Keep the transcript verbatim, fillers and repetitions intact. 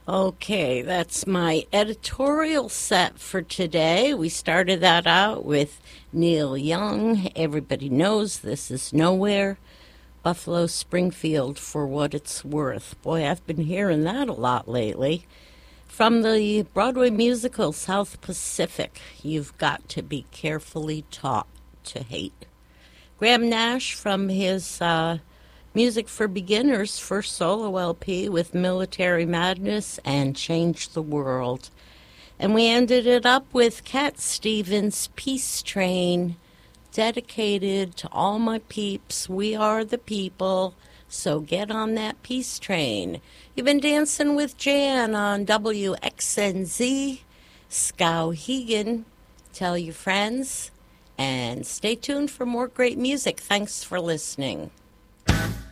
Okay, that's my editorial set for today. We started that out with Neil Young. Everybody knows this is nowhere. Buffalo Springfield, for what it's worth. Boy, I've been hearing that a lot lately. From the Broadway musical South Pacific, You've Got to Be Carefully Taught to Hate. Graham Nash from his uh, Music for Beginners first solo L P with Military Madness and Change the World. And we ended it up with Cat Stevens' Peace Train, dedicated to all my peeps. We are the people, so get on that peace train. You've been dancing with Jan on W X N Z. Skowhegan. Tell your friends, and stay tuned for more great music. Thanks for listening.